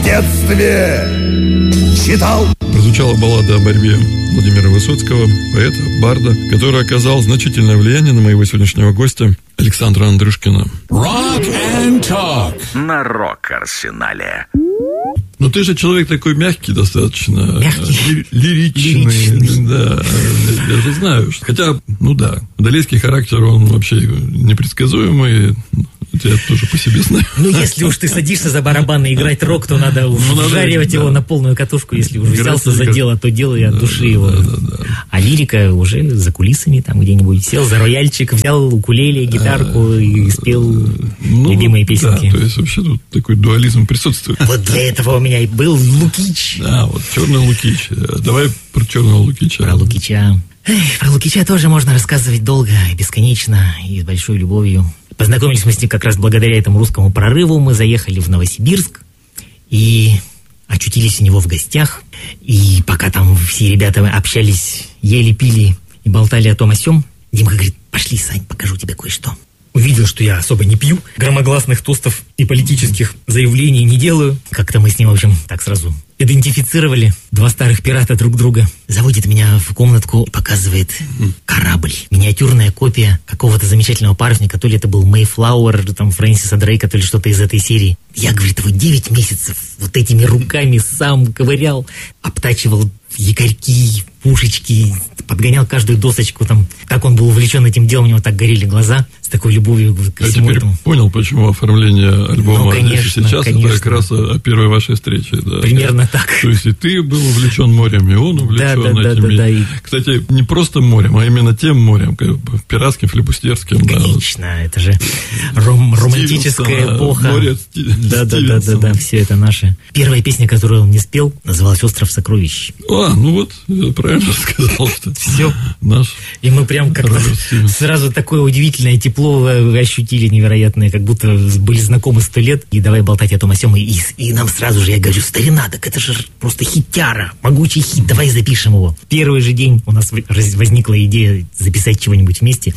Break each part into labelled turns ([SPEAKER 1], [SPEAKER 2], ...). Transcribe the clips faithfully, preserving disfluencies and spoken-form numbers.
[SPEAKER 1] детстве читал.
[SPEAKER 2] Прозвучала баллада о борьбе Владимира Высоцкого, поэта, барда, который оказал значительное влияние на моего сегодняшнего гостя Александра Андрюшкина.
[SPEAKER 3] Rock and Talk
[SPEAKER 4] на Рок-Арсенале.
[SPEAKER 2] Ну, ты же человек такой мягкий достаточно.
[SPEAKER 5] Мягкий.
[SPEAKER 2] Ли- лиричный. Лиричный. Да, я же знаю. Что... Хотя, ну да, водолейский характер, он вообще непредсказуемый. Это я тоже по себе знаю.
[SPEAKER 5] Ну, если уж ты садишься за барабаны играть рок, то надо уж ну, вжаривать да. его на полную катушку. Если уж взялся за дело, то делай от да, души да, его. Да, да, да. А лирика уже за кулисами там где-нибудь. Сел за рояльчик, взял укулеле, гитарку а, и спел ну, любимые песенки.
[SPEAKER 2] Да, то есть вообще тут такой дуализм присутствует.
[SPEAKER 5] Вот для этого у меня и был Лукич.
[SPEAKER 2] Да, вот черный Лукич. Давай про черного Лукича.
[SPEAKER 5] Про Лукича. Эх, про Лукича тоже можно рассказывать долго и бесконечно, и с большой любовью. Познакомились мы с ним как раз благодаря этому русскому прорыву. Мы заехали в Новосибирск и очутились у него в гостях. И пока там все ребята общались, ели, пили и болтали о том о сём, Димка говорит: пошли, Сань, покажу тебе кое-что. Увидел, что я особо не пью, громогласных тостов и политических заявлений не делаю. Как-то мы с ним, в общем, так сразу идентифицировали. Два старых пирата друг друга. Заводит меня в комнатку и показывает корабль. Миниатюрная копия какого-то замечательного парусника. То ли это был Мейфлауэр, там, Фрэнсиса Дрейка, то ли что-то из этой серии. Я, говорит, его девять месяцев вот этими руками сам ковырял, обтачивал якорьки, пушечки, подгонял каждую досочку. Там. Так он был увлечен этим делом, у него так горели глаза, с такой любовью к
[SPEAKER 2] Я
[SPEAKER 5] всему
[SPEAKER 2] теперь
[SPEAKER 5] этому.
[SPEAKER 2] Понял, почему оформление альбома
[SPEAKER 5] ну, конечно,
[SPEAKER 2] сейчас
[SPEAKER 5] конечно.
[SPEAKER 2] Это как раз о первой вашей встрече. Да.
[SPEAKER 5] Примерно так.
[SPEAKER 2] То есть и ты был увлечен морем, и он увлечен
[SPEAKER 5] да, да,
[SPEAKER 2] этими.
[SPEAKER 5] Да, да, да.
[SPEAKER 2] Кстати, не просто морем, а именно тем морем, как бы, пиратским, флибустерским.
[SPEAKER 5] Конечно,
[SPEAKER 2] да.
[SPEAKER 5] Это же ром- романтическая эпоха.
[SPEAKER 2] Море Сти-
[SPEAKER 5] да, да, да, да, да, все это наше. Первая песня, которую он мне спел, называлась «Остров сокровищ».
[SPEAKER 2] А, ну вот, я правильно сказал, что
[SPEAKER 5] все.
[SPEAKER 2] Наш.
[SPEAKER 5] И мы прям как-то сразу такое удивительное тепло ощутили невероятное, как будто были знакомы сто лет. И давай болтать о том о сём. И, и нам сразу же, я говорю: старина, так это же просто хитяра, могучий хит, давай запишем его. Первый же день у нас возникла идея записать чего-нибудь вместе,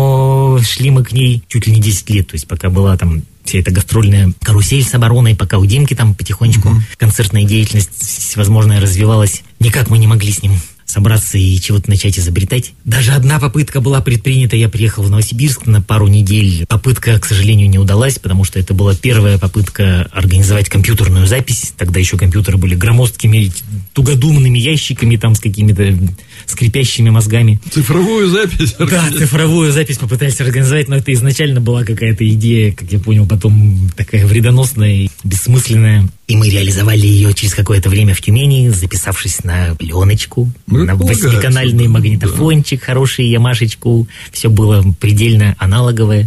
[SPEAKER 5] но шли мы к ней чуть ли не десять лет, то есть пока была там вся эта гастрольная карусель с обороной, пока у Димки там потихонечку mm-hmm. концертная деятельность всевозможная развивалась, никак мы не могли с ним собраться и чего-то начать изобретать. Даже одна попытка была предпринята. Я приехал в Новосибирск на пару недель. Попытка, к сожалению, не удалась, потому что это была первая попытка организовать компьютерную запись. Тогда еще компьютеры были громоздкими, тугодумными ящиками там с какими-то скрипящими мозгами.
[SPEAKER 2] Цифровую запись?
[SPEAKER 5] Да, цифровую запись попытались организовать, но это изначально была какая-то идея, как я понял, потом такая вредоносная и бессмысленная. И мы реализовали ее через какое-то время в Тюмени, записавшись на пленочку, ну, на восьмиканальный магнитофончик, да. Хороший, Ямашечку. Все было предельно аналоговое.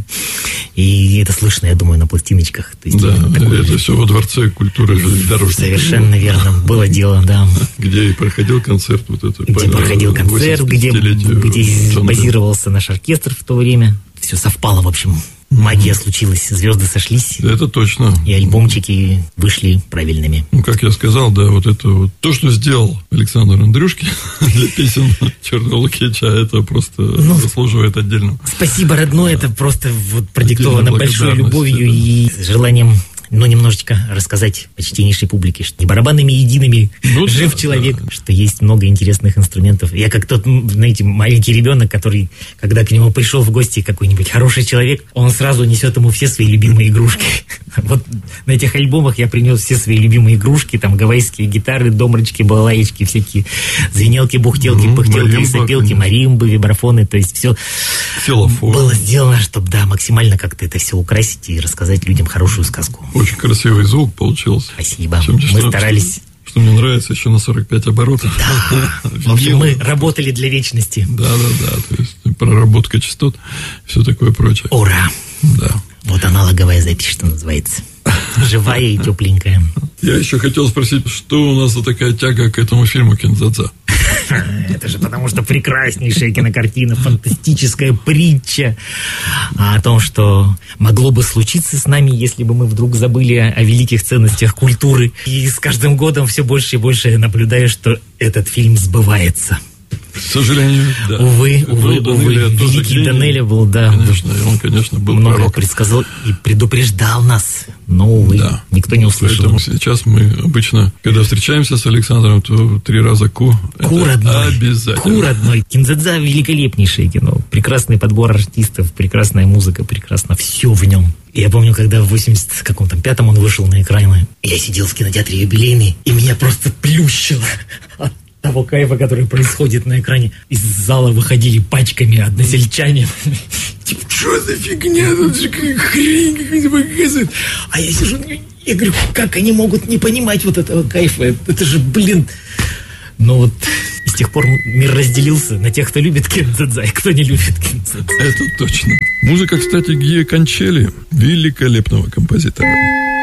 [SPEAKER 5] И это слышно, я думаю, на пластиночках. То есть,
[SPEAKER 2] да,
[SPEAKER 5] такое...
[SPEAKER 2] это все во Дворце культуры железнодорожной.
[SPEAKER 5] Совершенно верно. Было дело, да.
[SPEAKER 2] Где и проходил концерт. Вот это,
[SPEAKER 5] где понял, проходил концерт, где, где базировался наш оркестр в то время. Все совпало, в общем. Магия случилась, звезды сошлись.
[SPEAKER 2] Это точно.
[SPEAKER 5] И альбомчики вышли правильными.
[SPEAKER 2] Ну, как я сказал, да, вот это вот. То, что сделал Александр Андрюшкин для песен «Черного Лукича», это просто ну, заслуживает отдельно.
[SPEAKER 5] Спасибо, родной, это просто вот продиктовано большой любовью да. и желанием... но немножечко рассказать почтеннейшей публике, что не барабанными едиными ну, жив да, человек, да. что есть много интересных инструментов. Я как тот, знаете, маленький ребенок, который, когда к нему пришел в гости какой-нибудь хороший человек, он сразу несет ему все свои любимые игрушки. Вот на этих альбомах я принес все свои любимые игрушки, там гавайские гитары, домрачки, балалаечки, всякие звенелки, бухтелки, ну, пыхтелки, сопелки, маримбы, вибрафоны, то есть все Силофон. Было сделано, чтобы, да, максимально как-то это все украсить и рассказать людям хорошую сказку.
[SPEAKER 2] Очень красивый звук получился.
[SPEAKER 5] Спасибо. Чем, Мы что, старались.
[SPEAKER 2] Что, что мне нравится, еще на сорок пять оборотов.
[SPEAKER 5] Да. В общем, мы работали для вечности.
[SPEAKER 2] Да, да, да. То есть проработка частот, все такое прочее.
[SPEAKER 5] Ура!
[SPEAKER 2] Да.
[SPEAKER 5] Вот аналоговая запись, что называется. Живая и тепленькая.
[SPEAKER 2] Я еще хотел спросить, что у нас за такая тяга к этому фильму «Киндзадза»?
[SPEAKER 5] Это же потому, что прекраснейшая кинокартина, фантастическая притча о том, что могло бы случиться с нами, если бы мы вдруг забыли о великих ценностях культуры. И с каждым годом все больше и больше наблюдаю, что этот фильм сбывается.
[SPEAKER 2] К сожалению, да.
[SPEAKER 5] Увы, увы,
[SPEAKER 2] Был
[SPEAKER 5] увы.
[SPEAKER 2] Данелия тоже
[SPEAKER 5] Великий
[SPEAKER 2] гений.
[SPEAKER 5] Данелия был, да.
[SPEAKER 2] Конечно, и он, конечно, был
[SPEAKER 5] Многое
[SPEAKER 2] пророком.
[SPEAKER 5] предсказал и предупреждал нас. Но, увы,
[SPEAKER 2] Да.
[SPEAKER 5] никто не услышал.
[SPEAKER 2] Поэтому сейчас мы обычно, когда встречаемся с Александром, то три раза ку.
[SPEAKER 5] Ку
[SPEAKER 2] это
[SPEAKER 5] родной.
[SPEAKER 2] обязательно.
[SPEAKER 5] Ку родной. Кинзадза — великолепнейшее кино. Прекрасный подбор артистов, прекрасная музыка, прекрасно все в нем. И я помню, когда в восемьдесят каком-то пятом он вышел на экраны, я сидел в кинотеатре «Юбилейный», и меня просто плющило от того кайфа, который происходит на экране. Из зала выходили пачками односельчане. Типа, что за фигня? Тут же хрень какая-то показывает. А я сижу, я говорю, как они могут не понимать вот этого кайфа? Это же, блин... Но вот и с тех пор мир разделился на тех, кто любит Кинзадза, и кто не любит Кинзадза.
[SPEAKER 2] Это точно. Музыка, кстати, Гио Кончели, великолепного композитора.